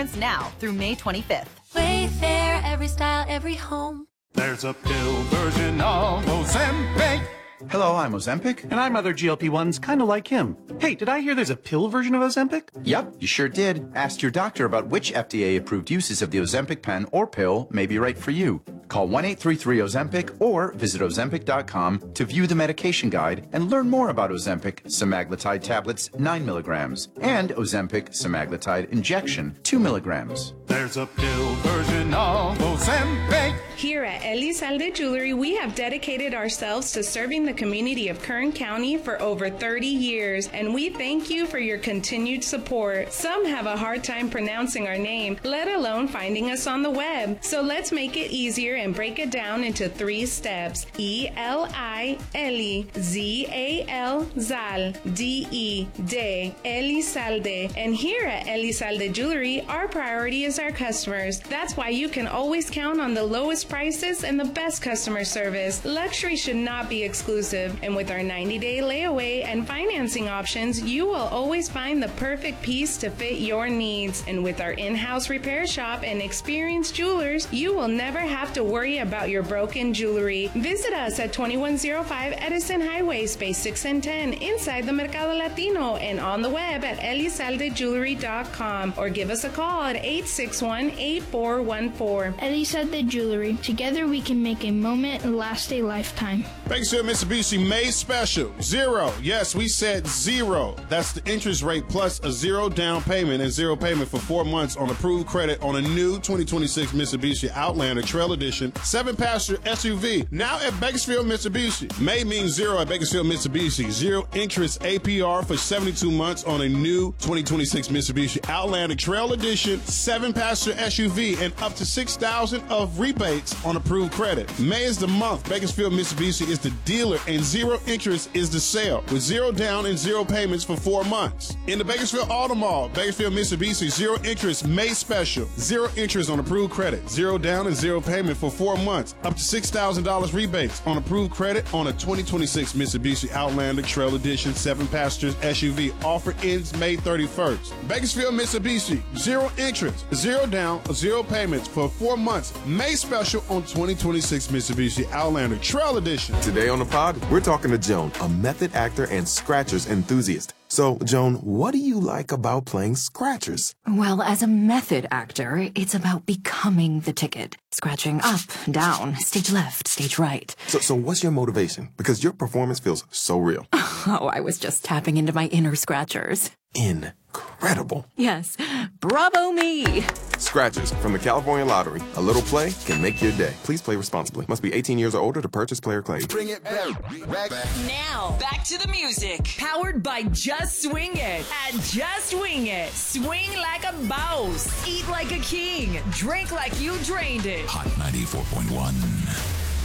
Stands now through May 25th. Wayfair, every style, every home. There's a pill version of Ozempic. Hello, I'm Ozempic. And I'm other GLP-1s kind of like him. Hey, did I hear there's a pill version of Ozempic? Yep, you sure did. Ask your doctor about which FDA-approved uses of the Ozempic pen or pill may be right for you. Call 1-833-OZEMPIC or visit Ozempic.com to view the medication guide and learn more about Ozempic semaglutide tablets 9 milligrams and Ozempic semaglutide injection 2 milligrams. There's a pill version of Ozempic. Here at Elizalde Jewelry, we have dedicated ourselves to serving the community of Kern County for over 30 years, and we thank you for your continued support. Some have a hard time pronouncing our name, let alone finding us on the web. So let's make it easier and break it down into 3 steps. E-L-I-L-E-Z-A-L Zal D-E-D Elizalde. And here at Elizalde Jewelry, our priority is our customers. That's why you can always count on the lowest prices and the best customer service. Luxury should not be exclusive, and with our 90-day layaway and financing options, you will always find the perfect piece to fit your needs. And with our in-house repair shop and experienced jewelers, you will never have to worry about your broken jewelry. Visit us at 2105 Edison Highway, space 6 and 10, inside the Mercado Latino, and on the web at elizaldejewelry.com, or give us a call at 861-8414. Elizalde Jewelry. Together we can make a moment last a lifetime. Bakersfield Mitsubishi May special. 0. Yes, we said 0. That's the interest rate plus a 0 down payment and 0 payment for 4 months on approved credit on a new 2026 Mitsubishi Outlander Trail Edition 7-passenger SUV. Now at Bakersfield Mitsubishi. May means 0 at Bakersfield Mitsubishi. 0 interest APR for 72 months on a new 2026 Mitsubishi Outlander Trail Edition 7-passenger SUV and up to $6,000 of rebates on approved credit. May is the month. Bakersfield Mitsubishi is the dealer and 0 interest is the sale with 0 down and 0 payments for 4 months. In the Bakersfield Auto Mall, Bakersfield Mitsubishi 0 interest May special. 0 interest on approved credit. 0 down and 0 payment for 4 months. Up to $6,000 rebates on approved credit on a 2026 Mitsubishi Outlander Trail Edition 7-passenger SUV. Offer ends May 31st. Bakersfield Mitsubishi 0 interest, 0 down, 0 payments for 4 months. May special on 2026 Mitsubishi Outlander Trail Edition. Today on the pod, we're talking to Joan, a method actor and scratchers enthusiast. So, Joan, what do you like about playing scratchers? Well, as a method actor, it's about becoming the ticket. Scratching up, down, stage left, stage right. So what's your motivation? Because your performance feels so real. Oh, I was just tapping into my inner scratchers. Incredible. Yes. Bravo me. Scratchers from the California Lottery. A little play can make your day. Please play responsibly. Must be 18 years or older to purchase player claim. Bring it back. Now, back to the music. Powered by Just Swing It. At Just Wing It. Swing like a boss. Eat like a king. Drink like you drained it. Hot 94.1.